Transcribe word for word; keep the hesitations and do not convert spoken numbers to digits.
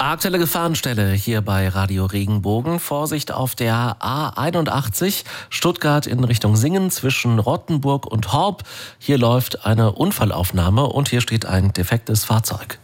Aktuelle Gefahrenstelle hier bei Radio Regenbogen. Vorsicht auf der A einundachtzig, Stuttgart in Richtung Singen zwischen Rottenburg und Horb. Hier läuft eine Unfallaufnahme und hier steht ein defektes Fahrzeug.